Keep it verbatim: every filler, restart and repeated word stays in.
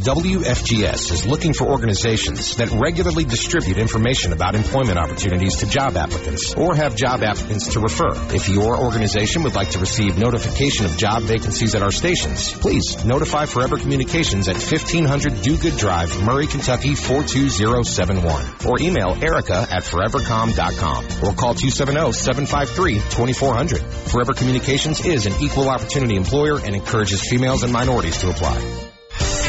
W F G S is looking for organizations that regularly distribute information about employment opportunities to job applicants or have job applicants to refer. If your organization would like to receive notification of job vacancies at our stations, please notify Forever Communications at fifteen hundred Do Good Drive, Murray, Kentucky four two zero seven one, or email Erica at forever com dot com, or call two seven zero, seven five three, two four zero zero. Forever Communications is an equal opportunity employer and encourages females and minorities to apply.